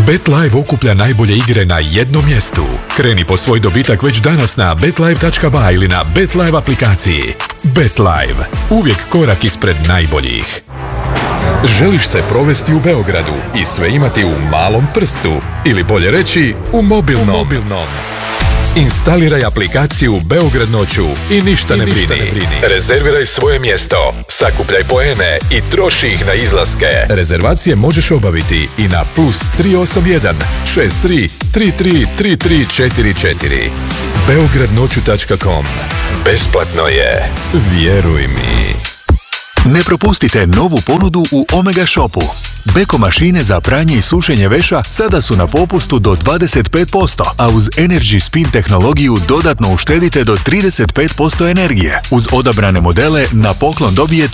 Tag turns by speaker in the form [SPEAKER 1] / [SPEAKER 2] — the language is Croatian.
[SPEAKER 1] BetLive okuplja najbolje igre na jednom mjestu. Kreni po svoj dobitak već danas na betlive.ba ili na BetLive aplikaciji. BetLive. Uvijek korak ispred najboljih. Želiš se provesti u Beogradu i sve imati u malom prstu? Ili bolje reći, u mobilnom. Instaliraj aplikaciju Beograd noću i ništa ne brini. Rezerviraj svoje mjesto, sakupljaj poene i troši ih na izlaske. Rezervacije možeš obaviti i na +381 63 33 3344. beogradnoću.com. Besplatno je. Vjeruj mi.
[SPEAKER 2] Ne propustite novu ponudu u Omega Shopu. Beko mašine za pranje i sušenje veša sada su na popustu do 25%, a uz Energy Spin tehnologiju dodatno uštedite do 35% energije. Uz odabrane modele na poklon dobijete